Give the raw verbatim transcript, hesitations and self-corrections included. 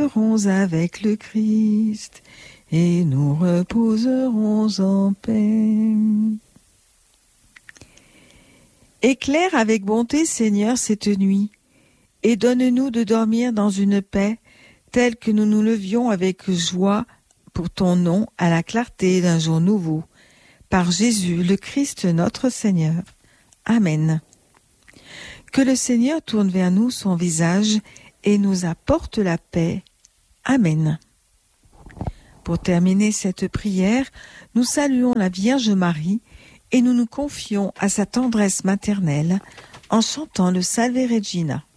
serons avec le Christ et nous reposerons en paix. Éclaire avec bonté, Seigneur, cette nuit, et donne-nous de dormir dans une paix telle que nous nous levions avec joie pour ton nom à la clarté d'un jour nouveau. Par Jésus, le Christ notre Seigneur. Amen. Que le Seigneur tourne vers nous son visage et nous apporte la paix. Amen. Pour terminer cette prière, nous saluons la Vierge Marie et nous nous confions à sa tendresse maternelle en chantant le Salve Regina.